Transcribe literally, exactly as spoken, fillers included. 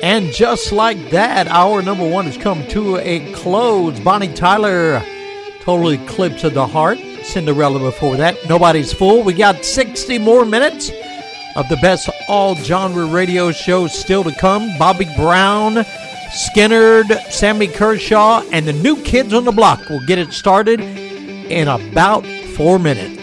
And just like that, hour number one has come to a close. Bonnie Tyler, Total Eclipse of the Heart. Cinderella before that. Nobody's Fool. We got sixty more minutes of the best all-genre radio shows still to come. Bobby Brown, Skynyrd, Sammy Kershaw, and the New Kids on the Block will get it started in about four minutes.